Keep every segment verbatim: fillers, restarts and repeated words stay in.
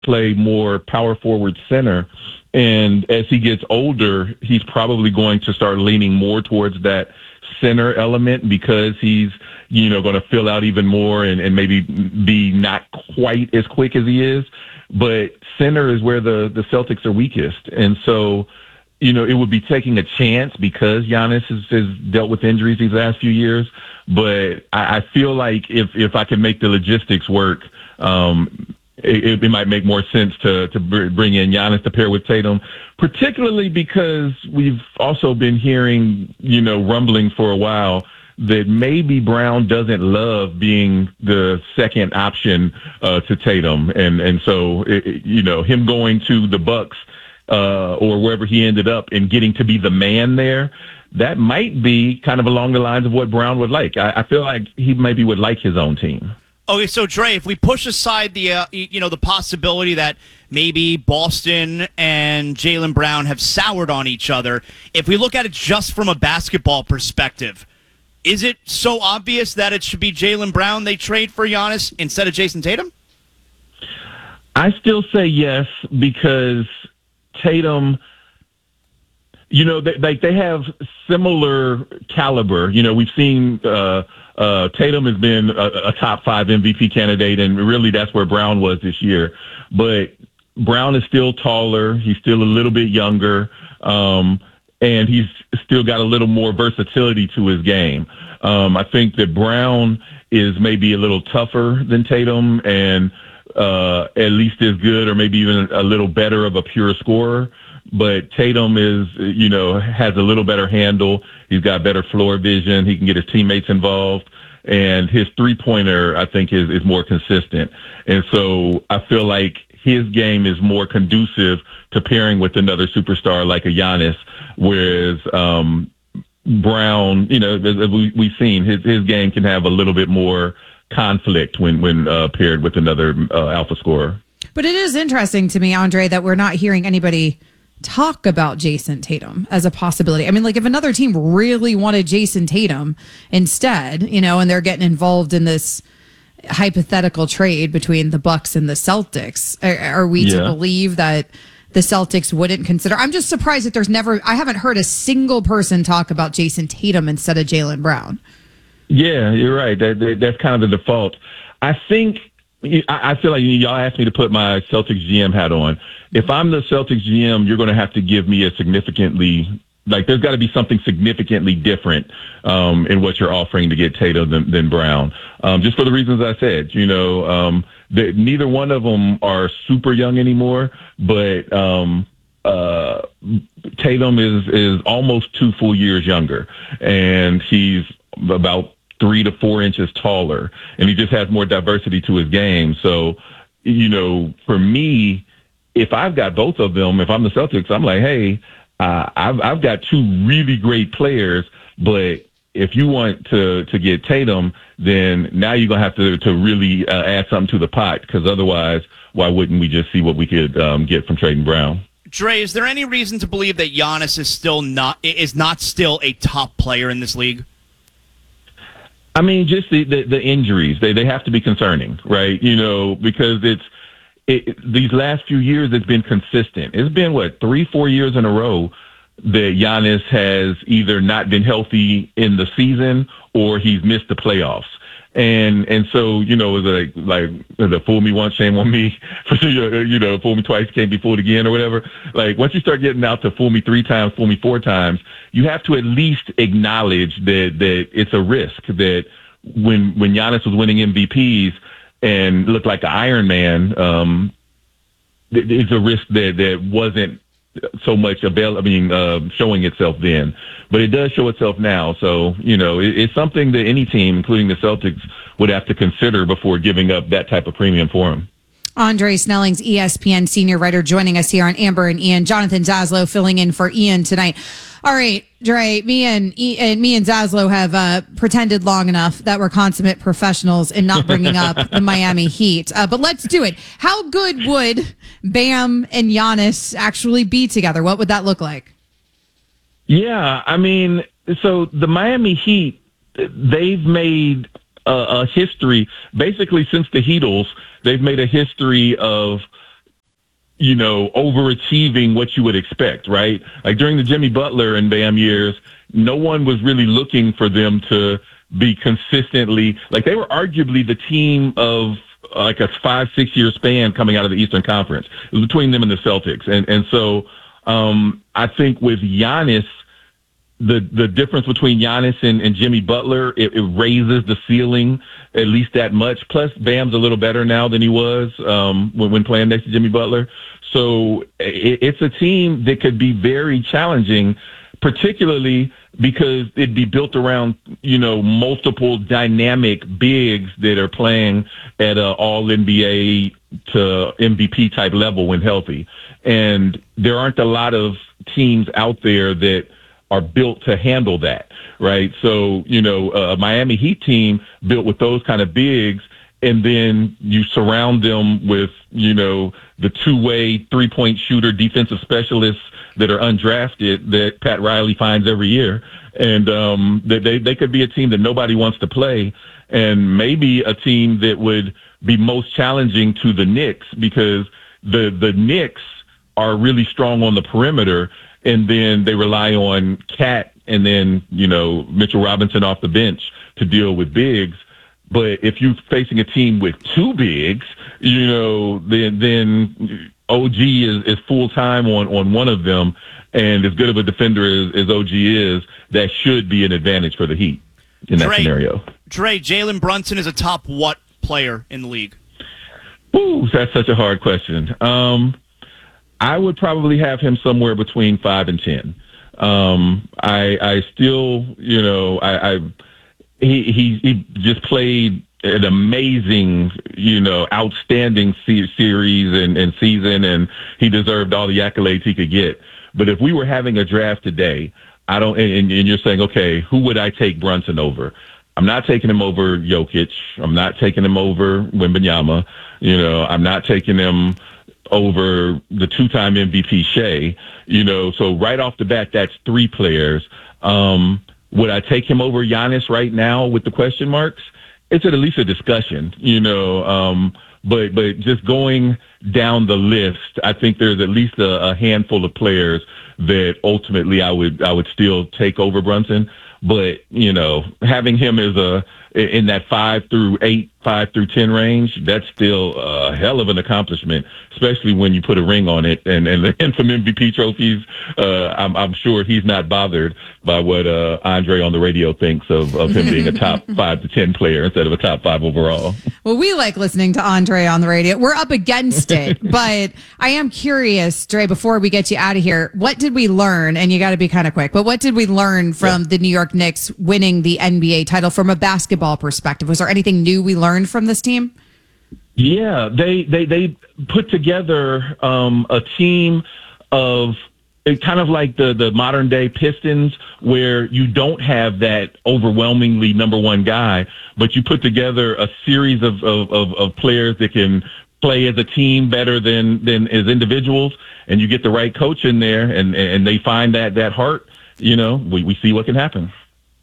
play more power forward center. And as he gets older, he's probably going to start leaning more towards that center element because he's, you know, going to fill out even more and, and maybe be not quite as quick as he is. But center is where the, the Celtics are weakest. And so, you know, it would be taking a chance because Giannis has, has dealt with injuries these last few years. But I, I feel like if, if I can make the logistics work, um, it, it might make more sense to, to bring in Giannis to pair with Tatum, particularly because we've also been hearing, you know, rumbling for a while that maybe Brown doesn't love being the second option uh, to Tatum. And, and so, it, you know, him going to the Bucks uh, or wherever he ended up and getting to be the man there, that might be kind of along the lines of what Brown would like. I, I feel like he maybe would like his own team. Okay, so Dre, if we push aside the uh, you know the possibility that maybe Boston and Jaylen Brown have soured on each other, if we look at it just from a basketball perspective, is it so obvious that it should be Jaylen Brown they trade for Giannis instead of Jason Tatum? I still say yes because Tatum, you know, they, like they have similar caliber. You know, we've seen. Uh, Uh, Tatum has been a, a top five M V P candidate, and really that's where Brown was this year. But Brown is still taller. He's still a little bit younger, um, and he's still got a little more versatility to his game. Um, I think that Brown is maybe a little tougher than Tatum and uh, at least as good or maybe even a little better of a pure scorer. But Tatum is, you know, has a little better handle. He's got better floor vision. He can get his teammates involved. And his three-pointer, I think, is, is more consistent. And so I feel like his game is more conducive to pairing with another superstar like a Giannis, whereas um, Brown, you know, as we, we've seen, his, his game can have a little bit more conflict when, when uh, paired with another uh, alpha scorer. But it is interesting to me, Andre, that we're not hearing anybody talk about Jason Tatum as a possibility. I mean, like if another team really wanted Jason Tatum instead, you know, and they're getting involved in this hypothetical trade between the Bucks and the Celtics, are, are we yeah. to believe that the Celtics wouldn't consider? I'm just surprised that there's never, I haven't heard a single person talk about Jason Tatum instead of Jaylen Brown. Yeah, you're right. That, that, that's kind of the default. I think, I feel like y'all asked me to put my Celtics G M hat on. If I'm the Celtics G M, you're going to have to give me a significantly, like there's got to be something significantly different um, in what you're offering to get Tatum than, than Brown. Um, just for the reasons I said, you know, um, that neither one of them are super young anymore, but um, uh, Tatum is, is almost two full years younger, and he's about three to four inches taller, and he just has more diversity to his game. So, you know, for me, if I've got both of them, if I'm the Celtics, I'm like, hey, uh, I've I've got two really great players, but if you want to to get Tatum, then now you're gonna have to to really uh, add something to the pot, because otherwise, why wouldn't we just see what we could um, get from trading Brown? Dre, is there any reason to believe that Giannis is still not is not still a top player in this league? I mean, just the, the, the injuries, they, they have to be concerning, right? You know, because it's it, these last few years, it's been consistent. It's been, what, three, four years in a row that Giannis has either not been healthy in the season or he's missed the playoffs. And and so, you know, it's like, like the fool me once, shame on me. For you know, fool me twice, can't be fooled again or whatever. Like, once you start getting out to fool me three times, fool me four times, you have to at least acknowledge that, that it's a risk, that when when Giannis was winning M V Ps and looked like an Iron Man, um, it's a risk that, that wasn't so much avail- I mean, uh, showing itself then, but it does show itself now. So, you know, it, it's something that any team, including the Celtics, would have to consider before giving up that type of premium for him. Andre Snelling's E S P N senior writer joining us here on Amber and Ian. Jonathan Zaslow filling in for Ian tonight. All right, Dre, me and, and me and Zaslow have uh, pretended long enough that we're consummate professionals in not bringing up the Miami Heat. Uh, but let's do it. How good would Bam and Giannis actually be together? What would that look like? Yeah, I mean, so the Miami Heat, they've made a, a history, basically since the Heatles, they've made a history of you know, overachieving what you would expect, right? Like during the Jimmy Butler and Bam years, no one was really looking for them to be consistently, like they were arguably the team of like a five, six year span coming out of the Eastern Conference. It was between them and the Celtics. And, and so um, I think with Giannis, the, the difference between Giannis and, and Jimmy Butler, it, it raises the ceiling at least that much. Plus Bam's a little better now than he was um, when, when playing next to Jimmy Butler. So it, it's a team that could be very challenging, particularly because it'd be built around, you know, multiple dynamic bigs that are playing at a all N B A to M V P type level when healthy. And there aren't a lot of teams out there that are built to handle that, right? So, you know, a Miami Heat team built with those kind of bigs, and then you surround them with, you know, the two-way three-point shooter defensive specialists that are undrafted that Pat Riley finds every year. And um, they, they, they could be a team that nobody wants to play, and maybe a team that would be most challenging to the Knicks, because the, the Knicks are really strong on the perimeter, and then they rely on Cat and then, you know, Mitchell Robinson off the bench to deal with bigs. But if you're facing a team with two bigs, you know, then then O G is, is full time on, on one of them, and as good of a defender as, as O G is, that should be an advantage for the Heat in that Dre, scenario. Dre, Jalen Brunson is a top what player in the league? Ooh, that's such a hard question. Um, I would probably have him somewhere between five and ten. Um, I, I still, you know, I, I he, he he just played an amazing, you know, outstanding se- series and, and season, and he deserved all the accolades he could get. But if we were having a draft today, I don't, and, and you're saying, okay, who would I take Brunson over? I'm not taking him over Jokic. I'm not taking him over Wembanyama. You know, I'm not taking him over the two-time M V P Shea. You know, so right off the bat, that's three players. Um, would I take him over Giannis right now with the question marks? It's at least a discussion, you know, um, but but just going down the list, I think there's at least a, a handful of players that ultimately I would I would still take over Brunson. But, you know, having him as a in that five through eight, five through ten range, that's still a hell of an accomplishment, especially when you put a ring on it. And and, and some M V P trophies, uh, I'm, I'm sure he's not bothered by what uh, Andre on the radio thinks of, of him being a top five to ten player instead of a top five overall. Well, we like listening to Andre on the radio. We're up against it, but I am curious, Dre, before we get you out of here, what did we learn? And you got to be kind of quick, but what did we learn from yeah. the New York Knicks winning the N B A title from a basketball perspective? Was there anything new we learned from this team? Yeah, they they they put together um, a team of it kind of like the the modern day Pistons, where you don't have that overwhelmingly number one guy, but you put together a series of of, of, of players that can play as a team better than than as individuals, and you get the right coach in there, and and they find that that heart. You know, we we see what can happen.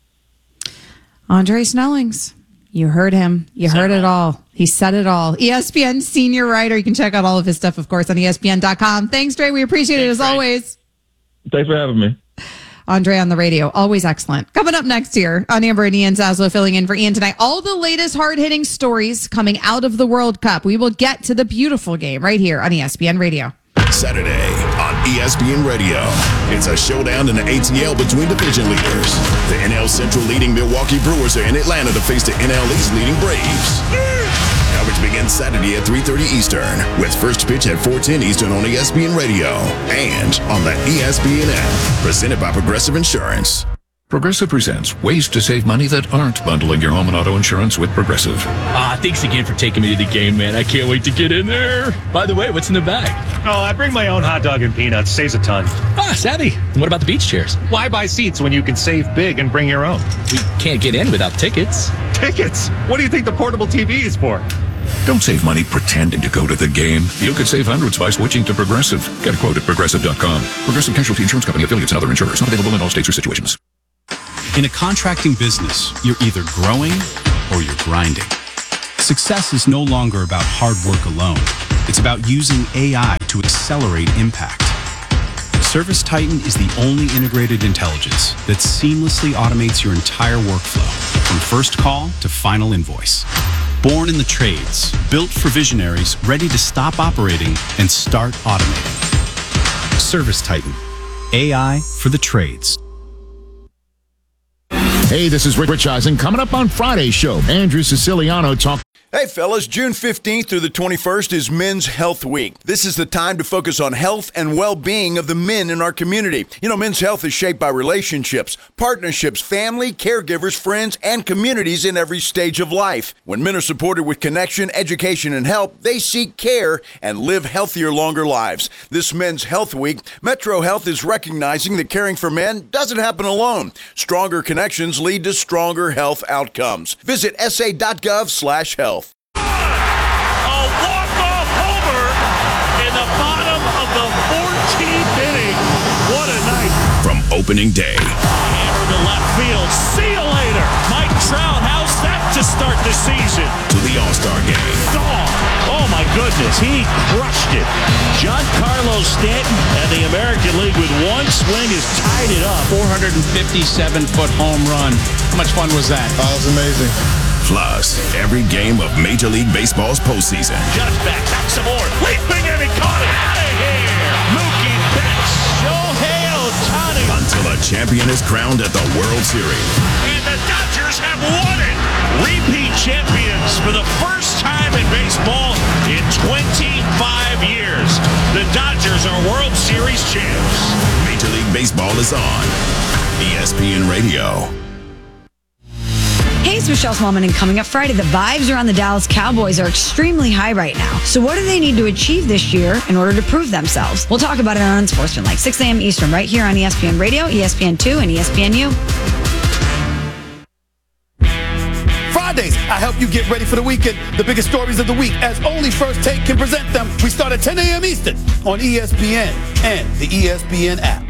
Andre Snellings. You heard him. You heard it all. He said it all. E S P N senior writer. You can check out all of his stuff, of course, on E S P N dot com. Thanks, Dre. We appreciate Thanks, it as Dre. always. Thanks for having me. Andre on the radio. Always excellent. Coming up next here on Amber and Ian Zaslow filling in for Ian tonight. All the latest hard-hitting stories coming out of the World Cup. We will get to the beautiful game right here on E S P N Radio. Saturday on E S P N Radio. It's a showdown in the A T L between division leaders. The N L Central leading Milwaukee Brewers are in Atlanta to face the N L East leading Braves. Coverage begins Saturday at three thirty Eastern, with first pitch at four ten Eastern on E S P N Radio and on the E S P N app. Presented by Progressive Insurance. Progressive presents ways to save money that aren't bundling your home and auto insurance with Progressive. Ah, thanks again for taking me to the game, man. I can't wait to get in there. By the way, what's in the bag? Oh, I bring my own hot dog and peanuts. Saves a ton. Ah, savvy. And what about the beach chairs? Why buy seats when you can save big and bring your own? We can't get in without tickets. Tickets? What do you think the portable T V is for? Don't save money pretending to go to the game. You could save hundreds by switching to Progressive. Get a quote at Progressive dot com. Progressive Casualty Insurance Company, affiliates, and other insurers. Not available in all states or situations. In a contracting business, you're either growing or you're grinding. Success is no longer about hard work alone. It's about using A I to accelerate impact. Service Titan is the only integrated intelligence that seamlessly automates your entire workflow, from first call to final invoice. Born in the trades, built for visionaries ready to stop operating and start automating. Service Titan, A I for the trades. Hey, this is Rich Eisen. Coming up on Friday's show, Andrew Siciliano talk. Hey fellas, June fifteenth through the twenty-first is Men's Health Week. This is the time to focus on health and well-being of the men in our community. You know, men's health is shaped by relationships, partnerships, family, caregivers, friends, and communities in every stage of life. When men are supported with connection, education, and help, they seek care and live healthier, longer lives. This Men's Health Week, Metro Health is recognizing that caring for men doesn't happen alone. Stronger connections lead to stronger health outcomes. Visit s a dot gov slash health. A walk-off homer in the bottom of the fourteenth inning. What a night. From opening day. Hammer to left field. See you later. Mike Trout, how's that to start the season? To the All-Star game. Gone. Oh, my goodness. He crushed it. Giancarlo Stanton and the American League with one swing has tied it up. four hundred fifty-seven foot home run. How much fun was that? Oh, it was amazing. Plus, every game of Major League Baseball's postseason. Judge back, back some more. Leaping and he caught it. Out of here. Mookie Betts. Shohei Ohtani. Until a champion is crowned at the World Series. And the Dodgers have won it. Repeat champions for the first time in baseball in twenty-five years. The Dodgers are World Series champs. Major League Baseball is on E S P N Radio. Hey, it's Michelle Smallman, and coming up Friday, the vibes around the Dallas Cowboys are extremely high right now. So what do they need to achieve this year in order to prove themselves? We'll talk about it on Unsportsmanlike, six a.m. Eastern, right here on E S P N Radio, E S P N two, and E S P N U. Fridays, I help you get ready for the weekend. The biggest stories of the week, as only First Take can present them. We start at ten a.m. Eastern on E S P N and the E S P N app.